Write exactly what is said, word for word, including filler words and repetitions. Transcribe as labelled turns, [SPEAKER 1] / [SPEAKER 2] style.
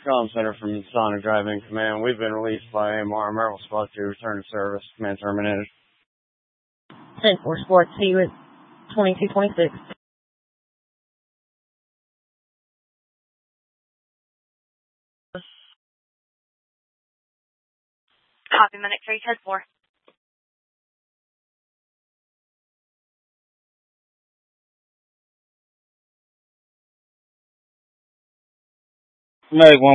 [SPEAKER 1] Comm Center from Sonic Driving Command. We've been released by A M R. Marvel Spot to return to service. Command terminated.
[SPEAKER 2] ten four Sport, see you at twenty-two twenty-six.
[SPEAKER 3] Copy, Minute three, code four.
[SPEAKER 1] Medic one.